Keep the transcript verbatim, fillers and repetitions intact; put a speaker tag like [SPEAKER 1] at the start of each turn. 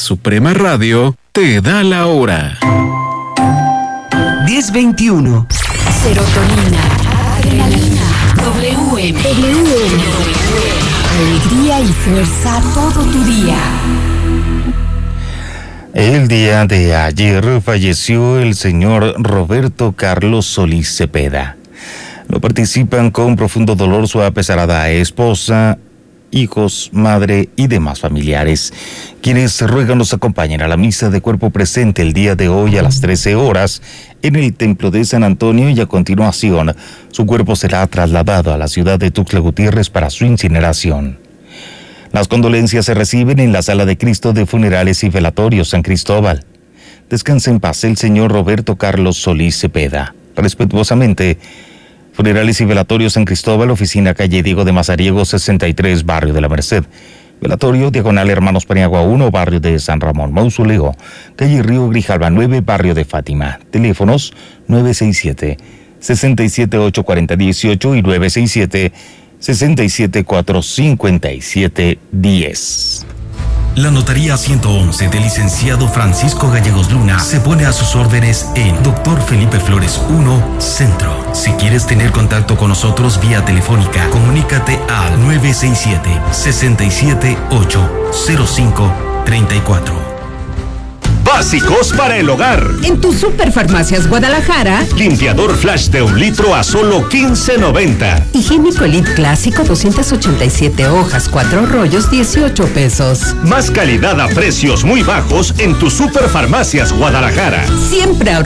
[SPEAKER 1] Suprema Radio te da la hora.
[SPEAKER 2] diez veintiuno.
[SPEAKER 3] Serotonina, adrenalina, W M. W M. Alegría y fuerza todo tu día.
[SPEAKER 4] El día de ayer falleció el señor Roberto Carlos Solís Cepeda. No participan con profundo dolor su apesarada esposa, hijos, madre y demás familiares, quienes ruegan nos acompañen a la misa de cuerpo presente el día de hoy a las trece horas en el Templo de San Antonio, y a continuación su cuerpo será trasladado a la ciudad de Tuxtla Gutiérrez para su incineración. Las condolencias se reciben en la Sala de Cristo de Funerales y Velatorios San Cristóbal. Descanse en paz el señor Roberto Carlos Solís Cepeda. Respetuosamente, Funerales y Velatorios San Cristóbal, oficina calle Diego de Mazariego sesenta y tres, barrio de la Merced. Velatorio, diagonal Hermanos Paniagua uno, barrio de San Ramón. Mausoleo, calle Río Grijalva nueve, barrio de Fátima. Teléfonos nueve seis siete, seis siete ocho, cuatro cero uno ocho y nueve seis siete, seis siete cuatro, cinco siete uno cero.
[SPEAKER 5] La Notaría ciento once del licenciado Francisco Gallegos Luna se pone a sus órdenes en Doctor Felipe Flores uno, Centro. Si quieres tener contacto con nosotros vía telefónica, comunícate al nueve seis siete, seis siete ocho, cero cinco tres cuatro.
[SPEAKER 6] Básicos para el hogar.
[SPEAKER 2] En tu Superfarmacias Guadalajara,
[SPEAKER 6] Limpiador Flash de un litro a solo quince noventa.
[SPEAKER 2] Higiénico Elite Clásico doscientas ochenta y siete hojas, cuatro rollos, dieciocho pesos.
[SPEAKER 6] Más calidad a precios muy bajos en tu Superfarmacias Guadalajara.
[SPEAKER 2] Siempre